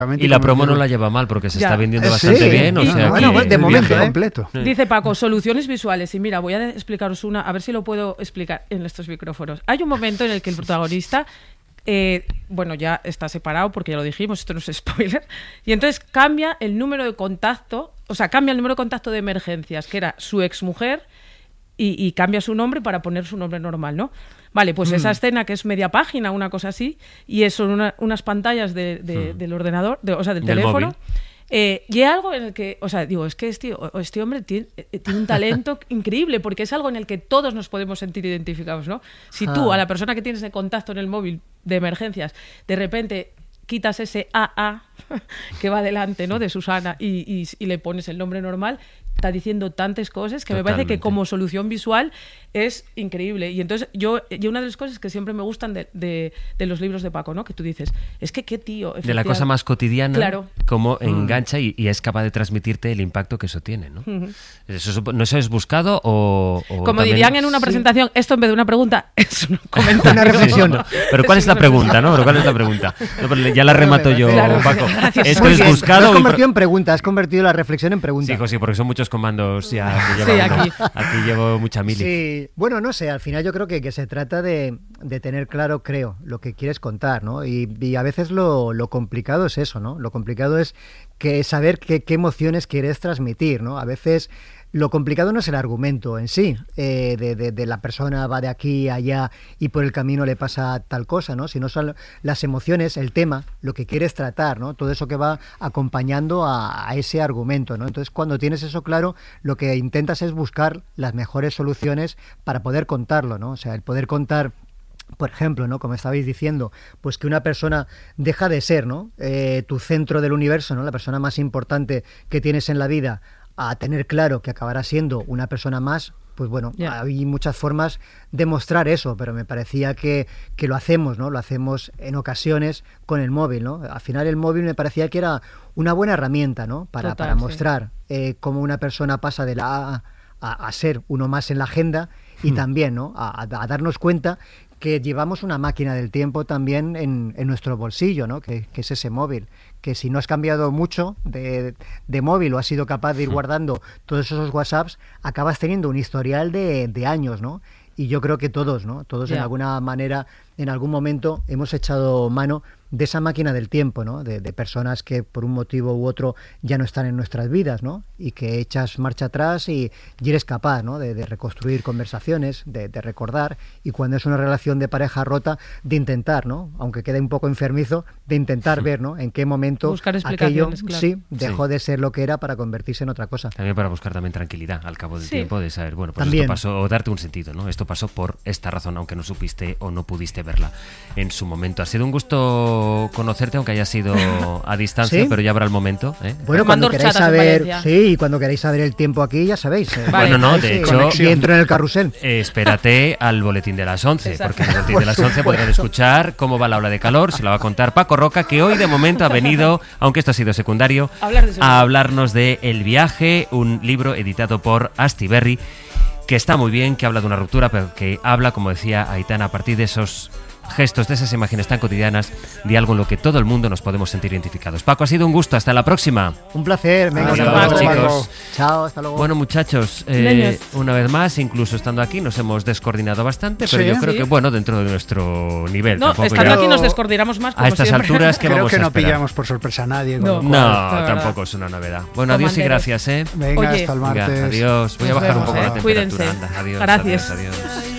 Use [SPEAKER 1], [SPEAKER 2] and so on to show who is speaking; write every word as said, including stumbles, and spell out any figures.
[SPEAKER 1] Y la promo no la lleva mal porque se ya. está vendiendo bastante sí. bien. O sea,
[SPEAKER 2] bueno,
[SPEAKER 1] que...
[SPEAKER 2] de momento, ¿eh?
[SPEAKER 3] completo.
[SPEAKER 2] Dice Paco, soluciones visuales. Y mira, voy a explicaros una, a ver si lo puedo explicar en estos micrófonos. Hay un momento en el que el protagonista, eh, bueno, ya está separado porque ya lo dijimos, esto no es spoiler, y entonces cambia el número de contacto, o sea, cambia el número de contacto de emergencias, que era su exmujer, y, y cambia su nombre para poner su nombre normal, ¿no? Vale, pues mm. esa escena que es media página, una cosa así, y son una, unas pantallas de, de, mm. del ordenador, de, o sea, del, del teléfono. Eh, y hay algo en el que, o sea, digo, es que este, este hombre tiene, tiene un talento increíble, porque es algo en el que todos nos podemos sentir identificados, ¿no? Si ah. tú, a la persona que tienes de contacto en el móvil de emergencias, de repente quitas ese A A que va delante, ¿no?, de Susana y, y, y le pones el nombre normal, está diciendo tantas cosas que Totalmente. me parece que como solución visual es increíble. Y entonces yo, y una de las cosas que siempre me gustan de, de, de los libros de Paco, ¿no?, que tú dices, es que qué tío.
[SPEAKER 1] De la cosa más cotidiana,
[SPEAKER 2] claro.
[SPEAKER 1] cómo
[SPEAKER 2] mm.
[SPEAKER 1] engancha y, y es capaz de transmitirte el impacto que eso tiene, ¿no? Mm-hmm. Eso, ¿no eso es buscado o...? o
[SPEAKER 2] Como
[SPEAKER 1] también...
[SPEAKER 2] dirían en una presentación, sí. esto en vez de una pregunta es un comentario.
[SPEAKER 3] Una reflexión.
[SPEAKER 1] No, pero ¿cuál es la pregunta, no? Pero ¿cuál es la pregunta? No, pero ya la remato yo, claro, Paco.
[SPEAKER 2] Gracias.
[SPEAKER 1] Esto es buscado...
[SPEAKER 3] Lo has convertido en pregunta, has convertido la reflexión en pregunta.
[SPEAKER 1] Sí, sí, porque son muchos comandos ya que lleva
[SPEAKER 2] sí,
[SPEAKER 1] uno.
[SPEAKER 2] aquí.
[SPEAKER 1] Aquí llevo mucha mili.
[SPEAKER 3] Sí, bueno, no sé, al final yo creo que, que se trata de, de tener claro, creo, lo que quieres contar, ¿no? Y, y a veces lo, lo complicado es eso, ¿no? Lo complicado es que saber qué, qué emociones quieres transmitir, ¿no? A veces... Lo complicado no es el argumento en sí, eh, de, de, de la persona va de aquí a allá y por el camino le pasa tal cosa, ¿no? Sino son las emociones, el tema, lo que quieres tratar, ¿no? Todo eso que va acompañando a, a ese argumento, ¿no? Entonces, cuando tienes eso claro, lo que intentas es buscar las mejores soluciones para poder contarlo, ¿no? O sea, el poder contar... Por ejemplo, ¿no?, como estabais diciendo, pues que una persona deja de ser, ¿no?, eh, tu centro del universo, ¿no?, la persona más importante que tienes en la vida, a tener claro que acabará siendo una persona más, pues bueno, yeah. hay muchas formas de mostrar eso, pero me parecía que, que lo hacemos, ¿no? Lo hacemos en ocasiones con el móvil, ¿no? Al final el móvil me parecía que era una buena herramienta, ¿no?, para, Total, para mostrar sí. eh, cómo una persona pasa de la A a, a ser uno más en la agenda y hmm. también, ¿no?, a, a darnos cuenta que llevamos una máquina del tiempo también en, en nuestro bolsillo, ¿no?, que, que es ese móvil, que si no has cambiado mucho de, de móvil o has sido capaz de ir guardando todos esos WhatsApps, acabas teniendo un historial de, de años, ¿no? Y yo creo que todos, ¿no? Todos yeah. en alguna manera, en algún momento, hemos echado mano de esa máquina del tiempo, ¿no? De, de personas que por un motivo u otro ya no están en nuestras vidas, ¿no? Y que echas marcha atrás y, y eres capaz, ¿no?, de, de reconstruir conversaciones, de, de recordar, y cuando es una relación de pareja rota, de intentar, ¿no?, aunque quede un poco enfermizo, de intentar sí. ver, ¿no?, en qué momento aquello claro. sí dejó sí. de ser lo que era para convertirse en otra cosa.
[SPEAKER 1] También para buscar también tranquilidad al cabo del sí. tiempo, de saber, bueno, pues
[SPEAKER 3] también.
[SPEAKER 1] esto pasó, o darte un sentido, ¿no? Esto pasó por esta razón, aunque no supiste o no pudiste verla en su momento. Ha sido un gusto conocerte, aunque haya sido a distancia, ¿sí? pero ya habrá el momento, ¿eh?
[SPEAKER 3] Bueno, cuando queráis saber, sí, cuando queráis saber el tiempo aquí, ya sabéis. Eh.
[SPEAKER 1] Vale. Bueno, no, de sí, hecho,
[SPEAKER 3] y entro en el carrusel.
[SPEAKER 1] Eh, espérate al boletín de las once, Exacto. porque en el boletín de las once podrán escuchar cómo va la ola de calor, se la va a contar Paco Roca, que hoy de momento ha venido, aunque esto ha sido secundario,
[SPEAKER 2] Hablar de
[SPEAKER 1] a hablarnos de El viaje, un libro editado por Astiberri, que está muy bien, que habla de una ruptura, pero que habla, como decía Aitana, a partir de esos gestos, de esas imágenes tan cotidianas, de algo en lo que todo el mundo nos podemos sentir identificados. Paco, ha sido un gusto, hasta la próxima.
[SPEAKER 3] Un placer, venga,
[SPEAKER 1] hasta luego, chicos.
[SPEAKER 3] Chao, hasta luego.
[SPEAKER 1] Bueno, muchachos, eh, una vez más, incluso estando aquí, nos hemos descoordinado bastante, pero
[SPEAKER 3] ¿Sí?
[SPEAKER 1] yo creo
[SPEAKER 2] ¿Sí?
[SPEAKER 1] que, bueno, dentro de nuestro nivel.
[SPEAKER 2] No, estando
[SPEAKER 1] ya...
[SPEAKER 2] aquí nos descoordinamos más, como
[SPEAKER 1] a estas
[SPEAKER 2] siempre.
[SPEAKER 1] alturas, ¿qué
[SPEAKER 3] creo
[SPEAKER 1] vamos
[SPEAKER 3] que
[SPEAKER 1] a
[SPEAKER 3] no
[SPEAKER 1] esperar?
[SPEAKER 3] pillamos por sorpresa a nadie.
[SPEAKER 2] No,
[SPEAKER 1] no, no tampoco es una novedad. Bueno, adiós y gracias, ¿eh?
[SPEAKER 3] Venga,
[SPEAKER 2] Oye,
[SPEAKER 3] hasta el martes.
[SPEAKER 1] Venga, adiós. Voy a bajar un poco la temperatura.
[SPEAKER 2] Cuídense.
[SPEAKER 1] Anda, adiós,
[SPEAKER 2] Gracias.
[SPEAKER 1] adiós, adiós.